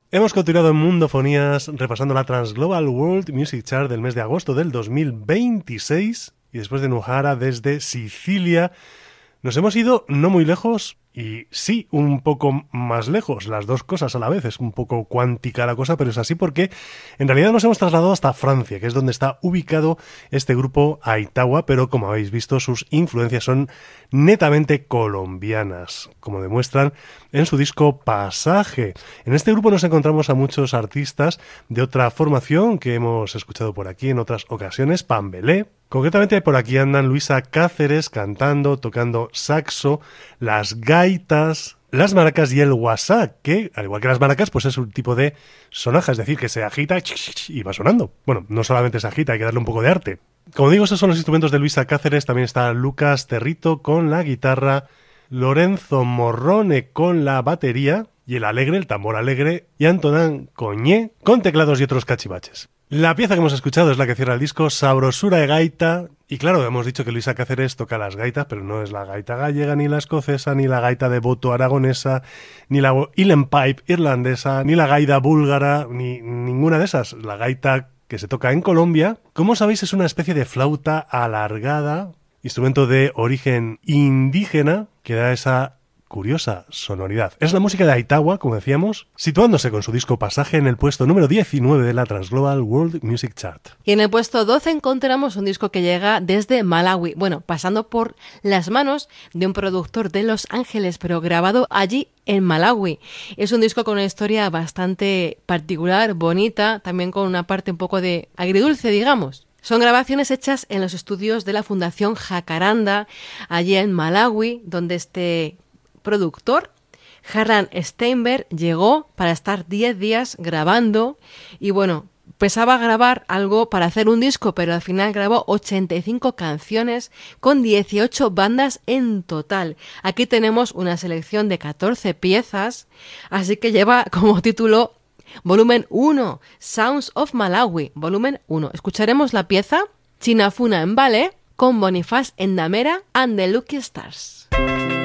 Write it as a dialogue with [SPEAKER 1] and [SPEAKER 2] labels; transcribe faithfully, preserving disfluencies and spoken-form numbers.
[SPEAKER 1] Hemos continuado en Mundofonías repasando la Transglobal World Music Chart del mes de agosto del dos mil veintiséis y después de Nuhara desde Sicilia nos hemos ido no muy lejos y sí un poco más lejos, las dos cosas a la vez, es un poco cuántica la cosa, pero es así porque en realidad nos hemos trasladado hasta Francia, que es donde está ubicado este grupo Aitawa, pero como habéis visto sus influencias son netamente colombianas, como demuestran en su disco Pasaje. En este grupo nos encontramos a muchos artistas de otra formación que hemos escuchado por aquí en otras ocasiones, Pambelé. Concretamente por aquí andan Luisa Cáceres cantando, tocando saxo, las gaitas, las maracas y el guasá, que al igual que las maracas pues es un tipo de sonaja, es decir, que se agita y va sonando. Bueno, no solamente se agita, hay que darle un poco de arte. Como digo, esos son los instrumentos de Luisa Cáceres, también está Lucas Territo con la guitarra, Lorenzo Morrone con la batería y el alegre, el tambor alegre, y Antonin Coñé con teclados y otros cachivaches. La pieza que hemos escuchado es la que cierra el disco, Sabrosura de Gaita, y claro, hemos dicho que Luisa Cáceres toca las gaitas, pero no es la gaita gallega, ni la escocesa, ni la gaita de boto aragonesa, ni la Uilleann Pipe irlandesa, ni la gaita búlgara, ni ninguna de esas. La gaita que se toca en Colombia, como sabéis, es una especie de flauta alargada, instrumento de origen indígena, que da esa curiosa sonoridad. Es la música de Aitawa, como decíamos, situándose con su disco Pasaje en el puesto número diecinueve de la Transglobal World Music Chart.
[SPEAKER 2] Y en el puesto doce encontramos un disco que llega desde Malawi, bueno, pasando por las manos de un productor de Los Ángeles, pero grabado allí en Malawi. Es un disco con una historia bastante particular, bonita, también con una parte un poco de agridulce, digamos. Son grabaciones hechas en los estudios de la Fundación Jacaranda, allí en Malawi, donde este productor, Harlan Steinberg, llegó para estar diez días grabando y bueno, pensaba grabar algo para hacer un disco, pero al final grabó ochenta y cinco canciones con dieciocho bandas en total. Aquí tenemos una selección de catorce piezas, así que lleva como título Volumen uno, Sounds of Malawi, Volumen uno. Escucharemos la pieza Chinafuna Mbale con Boniface Ndamera and the Lucky Stars.